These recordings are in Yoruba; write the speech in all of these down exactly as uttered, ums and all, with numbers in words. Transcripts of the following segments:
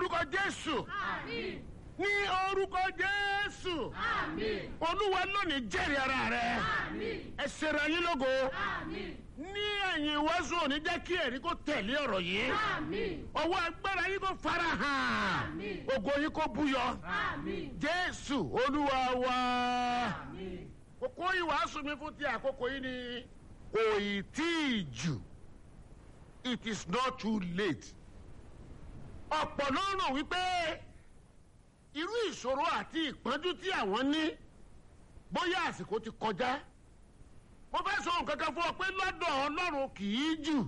orúkọ Jésù. Àmín. Ní orúkọ Jésù. Àmín. Olúwa lónìí jẹ́rìí ara rẹ̀. Àmín. Ẹ ṣera yín lógo. Àmín. Ní ẹ̀yìn ìwàásù òní jẹ́ kí ẹ̀rí kó tẹ̀lé ọ̀rọ̀ yìí. Àmín. Ọwọ́ agbára yín kó fara hàn. Àmín. Ògo yín kó búyọ. Àmín. Jésù Olúwa wa. Àmín. Kókó ìwàásù mi fún ti àkókò yìí ni kò ì tí ì jù. It is not too late. Ọ̀pọ̀ ló ń rò wípé irú ìṣòro àti ìpọ́njú tí àwọn ní bóyá àsìkò ti kọjá. Mo fẹ́ sọ nǹkan kan fún ọ pé lọ́dọ̀ Ọlọ́run kì í jù.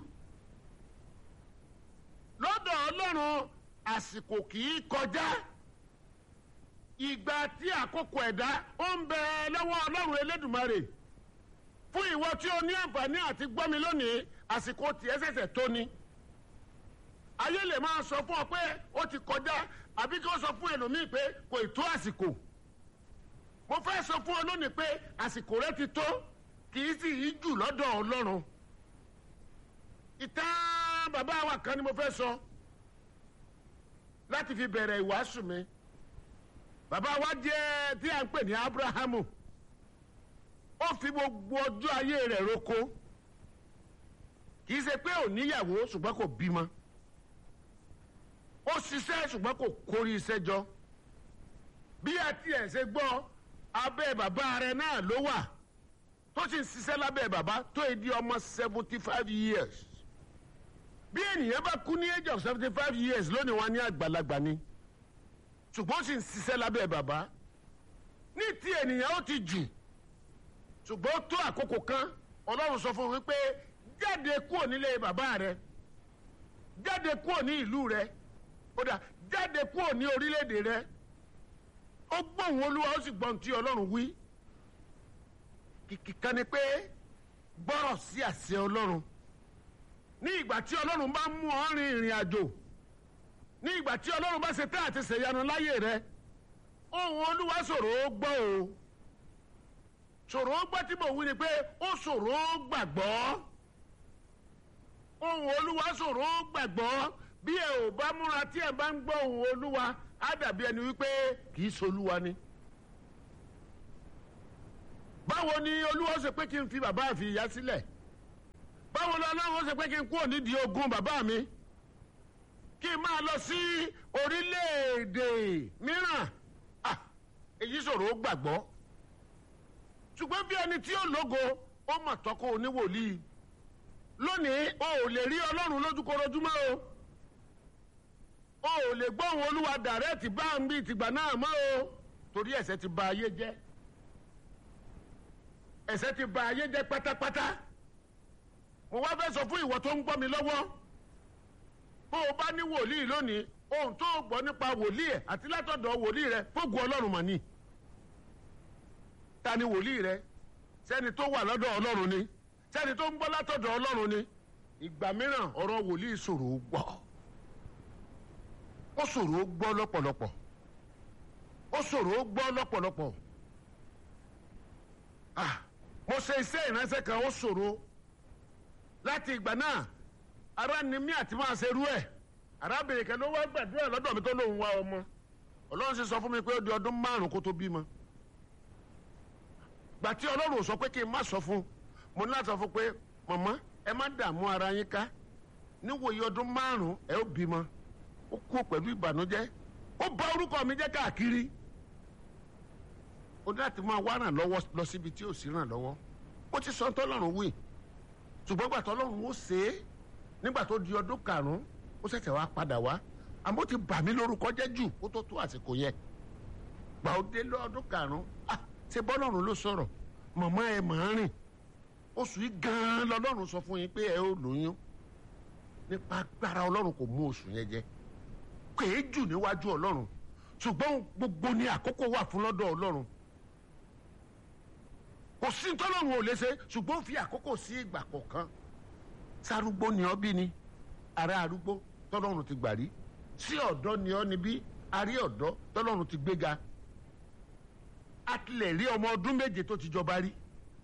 Lọ́dọ̀ Ọlọ́run àsìkò kì í kọjá. Ìgbà tí àkókò ẹ̀dá ó ń bẹ lọ́wọ́ Ọlọ́run Elédùmarè. Fún ìwọ tí o ní àǹfààní àti gbọ́ mi lónìí, àsìkò tiẹ̀ ṣẹ̀ṣẹ̀ tó ni. Ayé lè máa sọ fún ọ pé ó ti kọjá àbí kí ó sọ fún ẹlòmíì pé kò ì tó àsìkò. Mo fẹ́ sọ fún ọ lónìí pé àsìkò rẹ ti tó, kì í sì í jù lọ́dọ̀ Ọlọ́run. Ìtàn bàbá wa kan ni mo fẹ́ sọ láti fi bẹ̀rẹ̀ ìwàásù mi. Bàbá wa jẹ́ tí a ń pè ní Ábúráhámù. Ó fi gbogbo ọjọ́ ayé rẹ̀ roko. Kì í ṣe pé ò níyàwó ṣùgbọ́n kò bímọ. Ó ṣiṣẹ́ ṣùgbọ́n kò kórí iṣẹ́ jọ. Bí a tiẹ̀ ṣe gbọ́, abẹ́ bàbá rẹ̀ náà ló wà. Tó sì ń ṣiṣẹ́ lábẹ́ bàbá tó di ọmọ seventy five years. Bí ènìyàn bá kú ní age of seventy five years lónìí wọn ní àgbàlagbà ni. Ṣùgbọ́n ó sì ń ṣiṣẹ́ lábẹ́ bàbá. Ní ti ènìyàn ó ti jù. Ṣùgbọ́n ó tó àkókò kan Ọlọ́run sọ fún un wípé jáde kúrò nílé bàbá rẹ. Jáde kúrò ní ìlú rẹ. Ó dà jáde kúrò ní orílẹ̀-èdè rẹ. Ó gbóhùn Olúwa ó sì gbọ́n tí Ọlọ́run wí. Kìkì kan ni pé gbọ́rọ̀ sí àṣẹ Ọlọ́run. Ní ìgbà tí Ọlọ́run bá mú ọ rin ìrìn àjò, ní ìgbà tí Ọlọ́run bá ṣe tẹ́ àti ṣèyanu láyé rẹ, ohùn Olúwa ṣòro ó gbọ́ o. Ṣòro ó gbọ́ tí mo wí ni pé ó ṣòro ó gbàgbọ́. Ohùn Olúwa ṣòro ó gbàgbọ́. Bí ẹ ò bá múra tí ẹ bá ń gbọ́ ohùn Olúwa, á dàbí ẹni wípé kì í ṣolúwa ni. Báwo ni Olúwa ṣe pé kí n fi bàbá àfi ìyá sílẹ̀? Báwo ni Ọlọ́run ṣe pé kí n kúrò nídìí ogún bàbá mi? Kí n máa lọ sí orílẹ̀-èdè mìíràn? Ah, èyí ṣòro ó gbàgbọ́. Ṣùgbọ́n bí ẹni tí ó lógo, ó mà tọ́kọ oníwòlíì. Lónìí, o ò lè rí Ọlọ́run lójúkorojú mọ́ o. O ò lè gbọ́ ohùn Olúwa dàrẹ́ẹ̀tì bá ń bí ìtìgbà náà mọ́ o. Torí ẹ̀ṣẹ̀ ti ba ayé jẹ́. Ẹ̀ṣẹ̀ ti ba ayé jẹ́ pátápátá. Mo wá fẹ́ sọ fún ìwọ tó ń gbọ́ mi lọ́wọ́. Bó o bá ní wòlíì lónìí, ohun tó gbọ́ nípa wòlíì ẹ̀ àti látọ̀dọ̀ wòlíì rẹ̀ fógun Ọlọ́run mà ní. Ta ni wòlíì rẹ̀? Sẹ́ni tó wà lọ́dọ̀ Ọlọ́run ni. Sẹ́ni tó ń gbọ́ látọ̀dọ̀ Ọlọ́run ni. Ìgbà mìíràn ọ̀rọ̀ wòlíì ṣòro ó gbọ́. Ó ṣòro ó gbọ́ lọ́pọ̀lọpọ̀. Ó ṣòro ó gbọ́ lọ́pọ̀lọpọ̀. Ah, mo ṣe iṣẹ́ ìránṣẹ́ kan ó ṣòro. Láti ìgbà náà, ara ni mí àti máa ṣe rú ẹ̀. Arábìnrin kan ló wá gbàdúrà lọ́dọ̀ mi tó lóun wá ọmọ. Ọlọ́run sì sọ fún mi pé ó di ọdún márùn-ún kó tó bímọ. Gbà tí Ọlọ́run ò sọ pé kí n má sọ fún, mo ní láti sọ fún pé màmá ẹ má dààmú ara yín ká. Níwòye ọdún márùn-ún ẹ ó bímọ. Ó kú pẹ̀lú ìbànújẹ́. Ó bà orúkọ mi jẹ́ káàkiri. Ó ní láti máa wá ràn lọ́wọ́ lọ síbi tí ò sí ràn lọ́wọ́. Ó ti sọ tọ́lọ́run wí. Ṣùgbọ́n gbà tọ́lọ́run ó ṣe é. Nígbà tó di ọdún karùn-ún ó ṣẹ̀ṣẹ̀ wá padà wá. Àmọ́ ó ti bà mí lórúkọ jẹ́ jù kó tó tó àsìkò yẹn. Gbà ó dé lọ́dún karùn-ún. Ah, ṣé bọ́lọ́run ló sọ̀rọ̀? Màmá ẹ máa rìn. Oṣù yìí gan-an lọ́lọ́run sọ fún yín pé ẹ ó lóyún. Nípa agbára Ọlọ́run kò mú oṣù yẹn jẹ. Kèé jù níwájú Ọlọ́run. Ṣùgbọ́n gbogbo ni àkókò wà fún lọ́dọ̀ Ọlọ́run. Kò sí tọ́lọ́run ò lè ṣe ṣùgbọ́n ó fi àkókò sí ìgbà kọ̀ọ̀kan. Sárúgbó ni ọ́ bí ni. Ará arúgbó tọ́lọ́run ti gbà rí. Sí ọ̀dọ́ ni ọ́ ni bí. Arí ọ̀dọ́ tọ́lọ́run ti gbéga. A ti lè rí ọmọ ọdún méje tó ti jọba rí.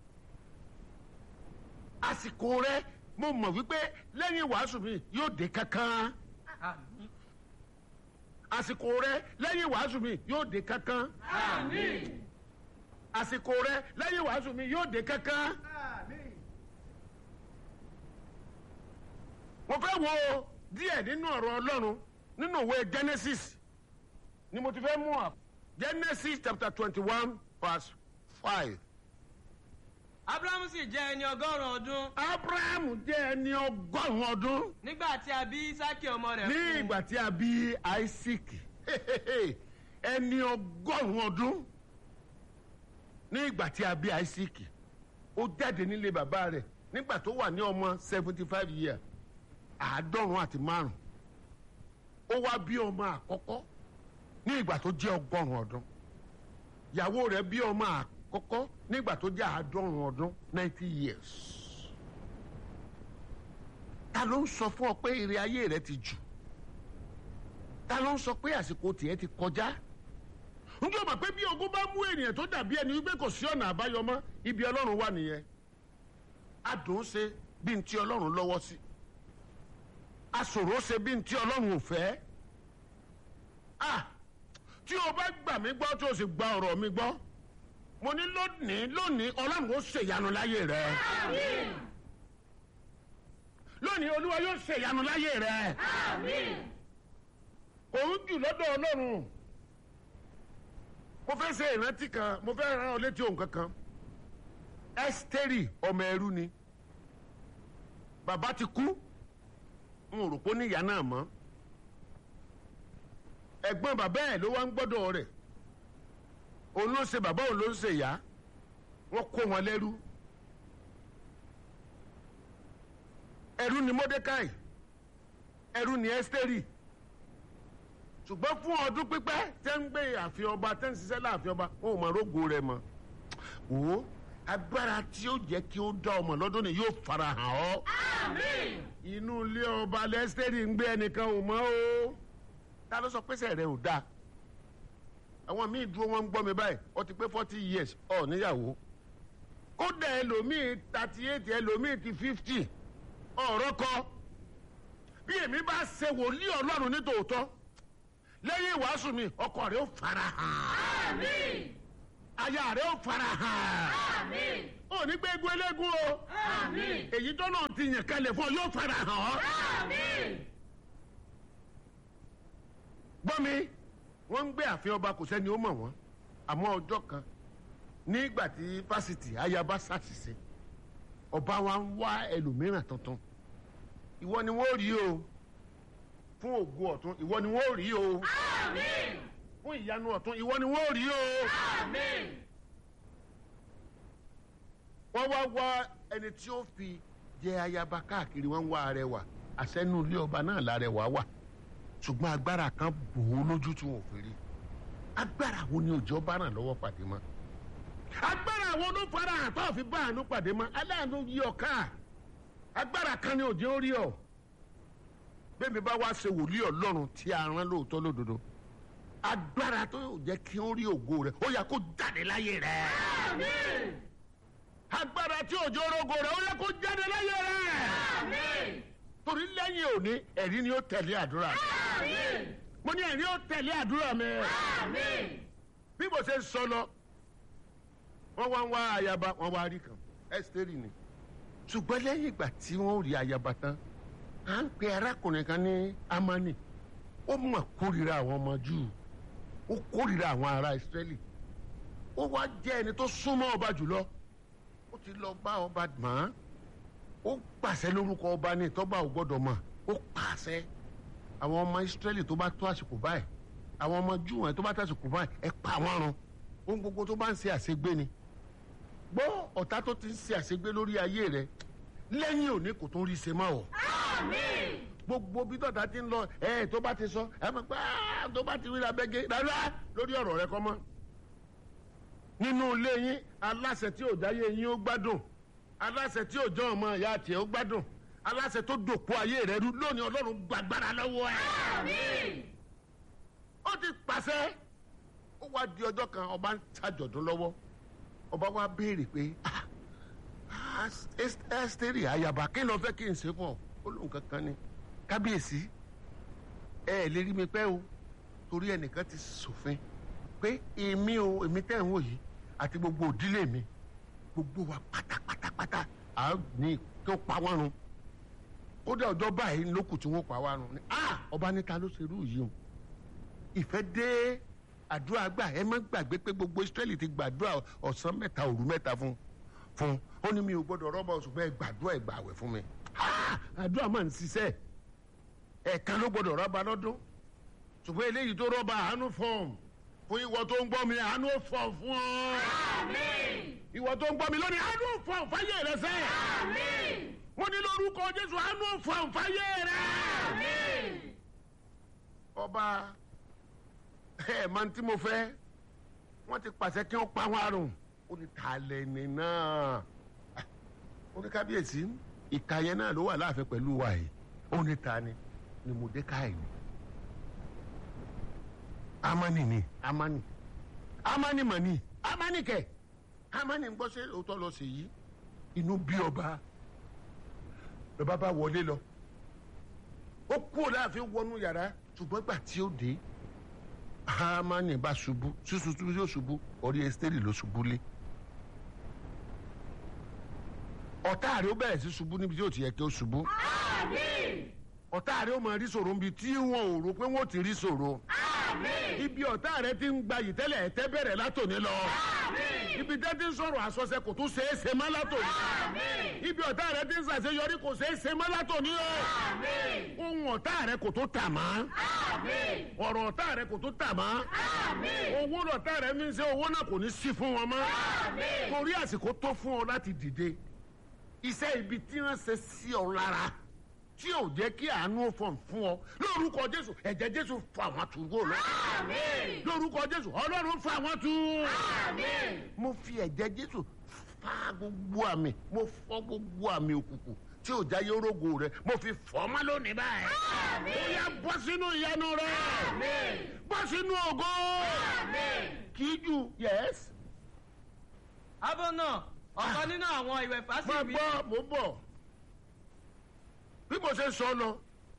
Àsìkò rẹ mo mọ̀ wípé lẹ́yìn wàásù mi yóò dé kankan. àsìkò rẹ lẹ́yìn ìwàásù mi yóò dé kankan. Àmín. àsìkò rẹ lẹ́yìn ìwàásù mi yóò dé kankan. mo fẹ́ wo díẹ̀ nínú ọ̀rọ̀ ọlọ́run nínú ìwé Genesis ni mo ti fẹ́ mú à. Genesis chapter twenty one verse five. Abrahamu sì jẹ́ ẹni ọgọ́rùn-ún ọdún Abrahamu jẹ́ ẹni ọgọ́rùn-ún ọdún nígbà tí a bí Ísákì ọmọ rẹ̀ ní fún un. ìgbà tí a bí Isaac. ẹni ọgọ́rùn-ún ọdún ní ìgbà tí a bí Isaac. ó jáde nílé bàbá rẹ̀ nígbà tó wà ní ọmọ seventy five years àádọ́rùn-ún àti márùn. ó wá bí ọmọ àkọ́kọ́ ní ìgbà tó jẹ́ ọgọ́rùn-ún ọdún. ìyàwó rẹ̀ bí ọmọ àkọ́kọ́ nígbà tó jẹ́ àádọ́rùn-ún ọdún ninety years. ta ló ń sọ fún ọ pé ire ayé rẹ ti jù? ta ló ń sọ pé àsìkò tiẹ̀ ti kọjá? njẹ́ o mọ̀ pé bí ogun bá mú ènìyàn tó dàbí ẹni wípé kò sí ọ̀nà àbáyọ mọ́, ibi ọlọ́run wà nìyẹn. adùn ṣe bí n tí ọlọ́run lọ́wọ́ sí, aṣòro ṣe bí n tí ọlọ́run ò fẹ́. ah tí o bá gbà mí gbọ́ tí o sì gba ọ̀rọ̀ mi gbọ́, mo ní lónìí lónìí ọlọ́run ó ṣèyanu láyé rẹ. Àmín. lónìí olúwa yóò ṣèyanu láyé rẹ. Àmín. òun jù lọ́dọ̀ ọlọ́run. mo fẹ́ ṣe ìrántí kan, mo fẹ́ rán ọ létí ohun kankan. Ẹ́sítérì ọmọ ẹrú ni. bàbá ti kú, n ò rò pé ó ní ìyá náà mọ́. ẹ̀gbọ́n bàbá ẹ̀ ló wá ń gbọ́dọ̀ rẹ̀. òun ló ń ṣe bàbá, òun ló ń ṣe ìyá. wọ́n kó wọn lẹ́rú. ẹrú ni Mọ́dékáì, ẹrú ni Ẹ́sítérì. ṣùgbọ́n fún ọdún pípẹ́ tẹ́ ń gbé ààfin ọba, tẹ́ ń ṣiṣẹ́ láàfin ọba, wọn ò mọ rógo rẹ̀ mọ́. wò ó agbára tí ó jẹ́ kí ó dá ọmọ lọ́dún ni yóò fara hàn ọ́. Àmín. inú ilé ọba lẹ́sítẹ́rì ń gbé ẹnìkan ò mọ́ o. ta ló sọ pé sẹ́ rẹ̀ ò dáa? àwọn míì dúró wọn ń gbọ́ mi báyìí, ó ti pé forty years ọ̀ níyàwó. kódà ẹlòmíì thirty eight, ẹlòmíì ti fifty ọ̀rọ̀ kọ. bí èmi bá ṣe wòlíì ọlọ́run ní tòótọ́, lẹ́yìn ìwàásù mi ọkọ rẹ̀ ó fara hàn. Àmín. aya rẹ̀ ó fara hàn. Àmín. ó ní gbé egun eléegun o. Àmín. èyí tó náà ti yàn kalẹ̀ fún ọ yóò fara hàn ọ́. Àmín. gbọ́ mi, wọ́n ń gbé ààfin ọba, kò sẹ́ni ó mọ̀ wọ́n. àmọ́ ọjọ́ kan nígbà tí fásitì ayaba ṣàṣìṣe, ọba wa ń wá ẹlòmíràn tuntun. ìwọ ni wọ́n rí o fún ògo ọ̀tún, ìwọ ni wọ́n rí o Àmín. fún ìyanu ọ̀tún, ìwọ ni wọ́n rí o. Àmín. wọ́n wá wá ẹni tí ó fi jẹ ayaba káàkiri, wọ́n ń wá arẹwà. àṣẹnú ilé ọba náà lárẹwà wà, ṣùgbọ́n agbára kan bò ó lójú tí wọn ò fi rí. agbára wo ni òjò bá ràn lọ́wọ́ pàdé mọ́? agbára wo ló fara hàn tó fi bá àánú pàdé mọ́? aláàánú yí ọ ká. agbára kan ni òjò ó rí ọ. bẹ́ẹ̀ni bá wá ṣe wòlíì ọlọ́run tí a rán lóòótọ́ lódodo, agbára tó yóò jẹ́ kí ó rí ògo rẹ̀ ó yẹ kó jáde láyé rẹ̀. Àmín. agbára tí òjò rogo rẹ̀ ó yẹ kó jáde láyé rẹ̀. Àmín. torí lẹ́yìn òní ẹ̀rí ni ó tẹ̀lé àdúrà. Àmín. mo ní ẹ̀rí ó tẹ̀lé àdúrà mi. Àmín. bí mo ṣe ń sọ lọ, wọ́n wá ń wá ayaba, wọ́n wá rí kan, Ẹ́sítérì ni. ṣùgbọ́n lẹ́yìn ìgbà tí wọ́n rí ayaba tán, à ń pe arákùnrin kan ní Ámánì. ó mọ̀ kórìíra àwọn ọmọ Júù, ó kórìíra àwọn ará Ísírẹ́lì. ó wá jẹ́ ẹni tó súnmọ́ ọba jùlọ. ó ti lọ bá ọba mọ́ ọ́n. ó pàṣẹ lórúkọ ọba ní ìtọ́ba ò gbọ́dọ̀ mọ̀. ó pàṣẹ àwọn ọmọ Ísírẹ́lì tó bá tó àsìkò báyìí, àwọn ọmọ Júù ẹ̀ tó bá tó àsìkò báyìí, ẹ pa wọ́n run. ohun gbogbo tó bá ń ṣe àṣegbé ni. gbọ́ ọ̀tá tó ti ń ṣe àṣegbé lórí ayé rẹ, lẹ́yìn òní kò tó rí ṣe mọ́ ọ. Àmín. gbogbo bí tọ́ta ti ń lọ ẹ tó bá ti sọ ẹ mọ̀ pé áá tó bá ti rí abẹ́gẹ́ rárá lórí ọ̀rọ̀ rẹ kọ́ mọ́. nínú ilé yín, aláṣẹ tí ò jáyé yín ó gbádùn, aláṣẹ tí ò jọ ọmọ ìyá tiẹ̀ ó gbádùn, aláṣẹ tó dòpò ayé rẹ rú, lónìí ọlọ́run gbàgbára lọ́wọ́ ẹ̀. Àmín. ó ti pàṣẹ. ó wá di ọjọ́ kan, ọba ń ṣàjọ̀dún lọ́wọ́. ọba wa béèrè pé ah ah Ẹ́sítérì ayaba, kí ló fẹ́ kí n ṣe fún ọ? ó lóun kankan ni. kábíyèsí, ẹ ẹ lè rí mi pẹ́ o, torí ẹnìkan ti ṣòfin pé èmi o èmi tẹ̀ ń wò yìí àti gbogbo òdílé mi gbogbo wa pátápátápátá à ní kí ó pa wọ́n run ó dé ọjọ́ báyìí lókù tí wọ́n pa wá run ni ah ọba níta ló ṣerú yìí o ìfẹ́ dé àdúrà gbà ẹ má gbàgbé pé gbogbo Ísírẹ́lì ti gbàdúrà ọ̀sán mẹ́ta òru mẹ́ta fún fún ó ní mi ò gbọ́dọ̀ rọ́bà oṣù bẹ́ẹ̀ gbàdúrà ìgbà àwẹ̀ fún mi àdúrà máa ń ṣiṣẹ́ ẹ̀ka ló gbọ́dọ̀ rọ́bà lọ́dún ṣùgbọ́n eléyìí tó rọ́bà àánú fọ́ọ̀mù fún ìwọ tó ń gbọ́ mi àánú fọ̀ fún ọ. Àmín. ìwọ tó ń gbọ́ mi lónìí àánú fọ̀ fáyé rẹ sẹ́. Àmín. mo ní lórúkọ Jésù àánú fọ̀ fáyé rẹ. Àmín. ọba ẹ máa ń tí mo fẹ́ wọ́n ti pàṣẹ kí wọ́n pa wọn àrùn ó ní ta lẹ́ni náà ó ní kábíyèsí ìka yẹn náà ló wà láàfin pẹ̀lú wa yìí ó ní ta ni ni Mọ́dékáì ni amani ni amani amani mani amani kẹ amani ń gbọ́ sí òótọ́ lọ sí yìí inú bí ọba lọba bá wọlé lọ ó kúrò láàfin wọnú yàrá ṣùgbọ́n gbà tí ó dé amani bá ṣubú ṣíṣubú yóò ṣubú orí Ẹ́sítérì ló ṣubú lé ọ̀tá rẹ̀ ó bẹ̀rẹ̀ sí ṣubú níbi tí ó ti yẹ kí ó ṣubú Àmín. ọ̀tá rẹ̀ ó máa rí ṣòro níbi tí wọn ò rò pé wọn ò ti rí ṣòro. Àmín. ibi ọ̀tá rẹ ti ń gba yìí tẹ́lẹ̀ ẹ̀tẹ́ bẹ̀rẹ̀ látòní lọ. Àmín. ibi tẹ́ ti ń sọ̀rọ̀ àsọsẹ kò tún ṣeé ṣe má látòní. Àmín. ibi ọ̀tá rẹ ti ń ṣàṣeyọrí kò ṣeé ṣe má látòní o. Àmín. ohun ọ̀tá rẹ kò tó tà mọ́. Àmín. ọ̀rọ̀ ọ̀tá rẹ kò tó tà mọ́. Àmín. owó ọ̀tá rẹ mi ń ṣe owó náà kò ní sí fún wọn mọ́. Àmín. torí àsìkò tó fún ọ láti dìde iṣẹ́ ibi tí wọ́n ṣe sí ọ lára tí ò jẹ́ kí àánú fọ̀n fún ọ lórúkọ Jésù ẹ̀jẹ̀ Jésù fà wọ́n tu wò lọ. Àmín. lórúkọ Jésù Ọlọ́run fà wọ́n tu. Àmín. mo fi ẹ̀jẹ̀ Jésù fà gbogbo àmì mo fọ́ gbogbo àmì òkùnkùn tí ò jáyé orógo rẹ mo fi fọ́ mọ́ lónìí báyìí. Àmín. ó yá bọ́ sínú ìyanu rẹ Àmín. bọ́ sínú ògo Àmín. kì í ju yes. abo náà ọ̀kan nínú àwọn ìwẹ̀fà sì máa wí. gbọ́ mo bọ̀ bí mo ṣe sọ lọ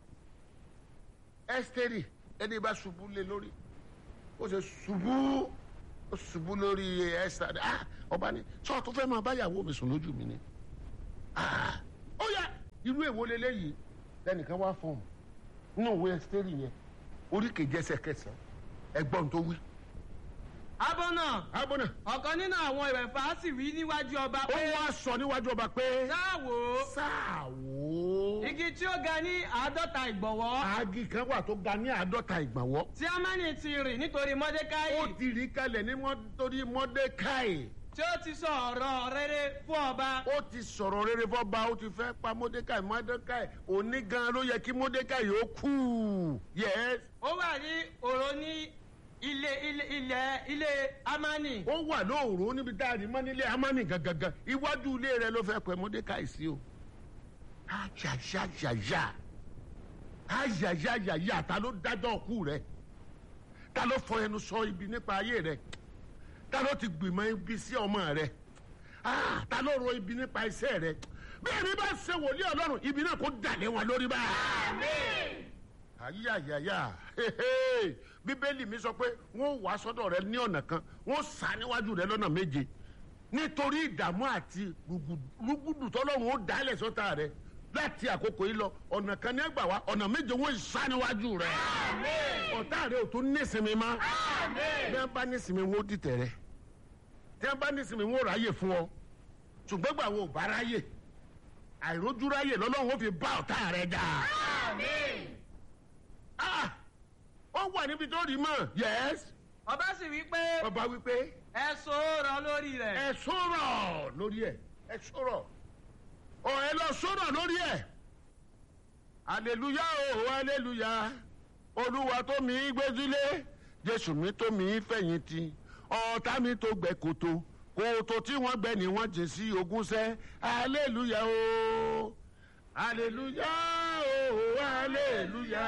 Ẹ́sítérì ẹni bá ṣubú lé lórí ó ṣe ṣubú ó ṣubú lórí Ẹ́sítérì ah ọba ni sọ tó fẹ́ máa báyàwó mi sùn lójú mi ni ah ó yá irú èwo leléyìí lẹ́nìkan wá fún un nínú òwe Ẹ́sítérì yẹn orí kejì ẹsẹ̀ kẹsàn-án ẹgbọ́n tó wí. abo náà abọ́nà ọ̀kan nínú àwọn ìwẹ̀fà sì wí níwájú ọba ó pé wá sọ níwájú ọba pé sáà wò ó sáà wò ó igi tí ó ga ní àádọ́ta ìgbọ̀nwọ́ agi kan wà tó ga ní àádọ́ta ìgbọ̀nwọ́. tí Ámánì ti rìn nítorí Mọ́dékáì ó ti rí kalẹ̀ ní torí Mọ́dékáì. tí ó ti sọ ọ̀rọ̀ rere fún ọba ó ti sọ̀rọ̀ rere fọ́ba ó ti fẹ́ pa Mọ́dékáì Mọ́dékáì òní gan ló yẹ kí Mọ́dékáì ó kú. yes. ó wà ní òrò ní ilé ilé ilé ilé Ámánì ó wà lóòrò níbi tá a rí mọ́ nílé Ámánì gangan iwájú ilé rẹ ló fẹ́ pẹ́ Mọ́dékáì sí o. ayayayaya ayayayaya ta ló dájọ́ ọkú rẹ ta ló fọ ẹnu sọ ibi nípa ayé rẹ ta ló ti gbìmọ̀ ibi sí ọmọ rẹ ah ta ló ro ibi nípa iṣẹ́ rẹ bí ẹni bá ṣe wòlíì Ọlọ́run ibi náà kó dàlẹ́ wọn lórí báyìí. Àmín. ayayaya bíbélì mi sọ pé wọ́n wá sọ́dọ̀ rẹ ní ọ̀nà kan wọ́n sá níwájú rẹ lọ́nà méje nítorí ìdààmú àti rúgùdù tọ́lọ́run ó dálẹ̀ sọ́tà rẹ láti àkókò yìí lọ ọ̀nà kan ní ẹgbàá wa ọ̀nà méje wọ́n sá níwájú rẹ Àmín. ọ̀tá rẹ ò tún nísinmi mọ́ Àmín. bí wọ́n bá nísinmi wọ́n dìtẹ̀ rẹ tí wọ́n bá nísinmi wọ́n ráyè fún ọ ṣùgbọ́n gbà wo ò bá ráyè àìrójú ráyè lọ́lọ́run ó fi bá ọ̀tá rẹ jà. Àmín. Ah! ó wà níbi tó rí mọ́. yes. ọba sì wí pé ọba wípé ẹ sọ̀rọ̀ lórí rẹ̀ ẹ sọ̀rọ̀ lórí ẹ̀ ẹ sọ̀rọ̀ ọ̀ ẹ lọ sọ̀rọ̀ lórí ẹ̀. aleluya o aleluya olúwa tó mi gbẹ́júlé jésù mi tó mi fẹ̀yìntì ọ̀tá mi tó gbẹ́ kòtò kòtò tí wọ́n gbẹ́ ni wọ́n jìn sí ogúnṣẹ́ aleluya o aleluya o aleluya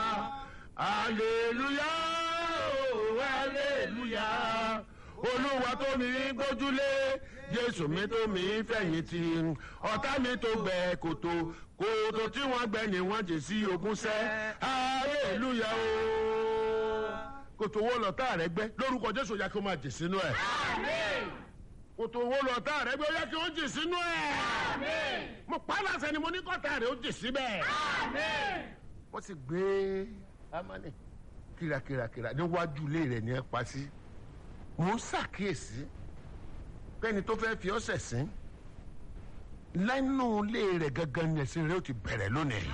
aleluya o aleluya olúwa tó mi gbójúlé jésù mi tó mi fẹ̀yìntì ọ̀tá mi tó gbẹ́ kòtò kòtò tí wọ́n gbẹ́ ni wọ́n jìn sí ogúnṣẹ́ aleluya o kòtò owó lọ́tà rẹ gbẹ́ lórúkọ Jésù yá kí ó máa jì sínú ẹ̀. kòtò owó lọ́tà rẹ gbẹ́ yá kí ó jì sínú ẹ̀. mo pa á láṣẹ ni mo ní kọ́tà rẹ ó jì síbẹ̀. wọ́n sì gbé Hámánì kìràkìràkìrà níwájú ilé rẹ̀ ní ẹ pa sí. mo ń ṣàkíyèsí pẹ́ni tó fẹ́ fi ọ̀sẹ̀ sí lẹ́nu ilé rẹ̀ gangan ní ẹ̀sìn rẹ̀ ó ti bẹ̀rẹ̀ lónìí.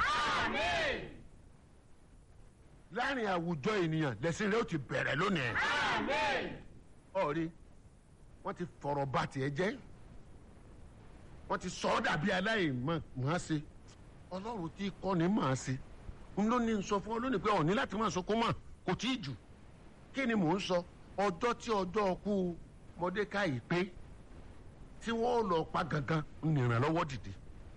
láàrin àwùjọ ènìyàn lẹ́sìn rẹ̀ ó ti bẹ̀rẹ̀ lónìí. ọ̀rí wọ́n ti fọ̀rọ̀ bá tiẹ̀ jẹ́ wọ́n ti sọ ọ́ dàbí aláìmọ̀ máa ṣe ọlọ́run tí kọ́ ni máa ṣe n ló ní sọ fún ọ lónìí pé ọ̀ ní láti máa sọ kó mà kò tí ì jù kí ni mò ń sọ ọjọ́ tí ọjọ́ ọkú Mọ́dékáì pé tí wọ́n lọ pa gangan ń ìrànlọ́wọ́ dìde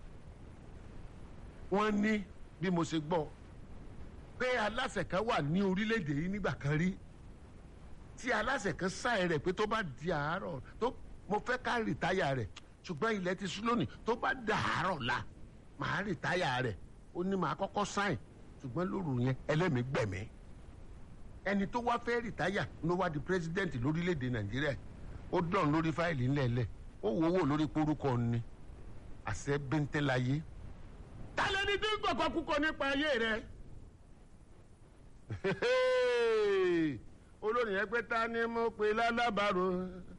wọ́n ní bí mo ṣe gbọ́ pé aláṣẹ kan wà ní orílẹ̀-èdè yìí nígbà kan rí tí aláṣẹ kan sáì rẹ̀ pé tó bá di àárọ̀ tó mo fẹ́ ká rìtáyà rẹ̀ ṣùgbọ́n ilẹ̀ ti sún lónìí tó bá di àárọ̀ la màá rìtáyà rẹ̀ ó ní màá kọ́kọ́ sáìn ṣùgbọ́n lóru yẹn ẹlẹ́mìí gbẹ̀mí ẹni tó wá fẹ́ rìtáyà ló wá di president lórílẹ̀‐èdè Nàìjíríà ó dán lórí fáìlì ńlẹ̀ẹ́lẹ̀ ó wò wò lórí porúkọ ni àṣẹ bẹ́ńtẹ́ láyé. tálẹ́ ní tí ń kọ̀kọ́ kúkọ nípa ayé rẹ̀ olórí yẹn pé ta ni mo pè lálábàárò